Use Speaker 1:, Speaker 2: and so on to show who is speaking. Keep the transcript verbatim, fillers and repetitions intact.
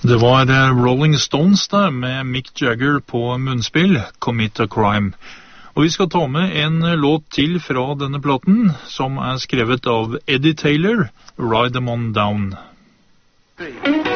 Speaker 1: Det var Rolling Stones da, med Mick Jagger på munnspill, Commit a Crime. Og vi skal ta med en låt til fra denne platen, som er skrevet av Eddie Taylor, Ride Them On Down.